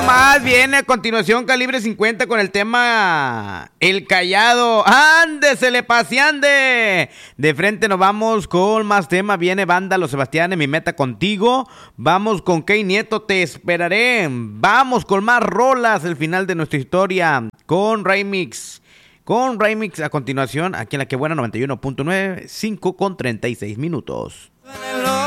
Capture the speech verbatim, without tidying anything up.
nomás, viene a continuación Calibre cincuenta con el tema El Callado. ¡Ándesele, paseande! De frente nos vamos con más temas. Viene Banda Los Sebastianes, Mi Meta Contigo. Vamos con Key Nieto, Te Esperaré. Vamos con más rolas, el final de nuestra historia con Remix. Con Remix a continuación, aquí en La Que Buena noventa y uno punto nueve, cinco con treinta y seis minutos.